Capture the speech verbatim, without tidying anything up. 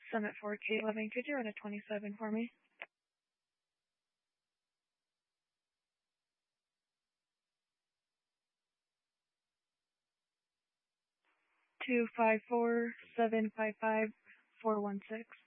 Summit four K eleven, could you run a twenty-seven for me? Two five four seven five five four one six.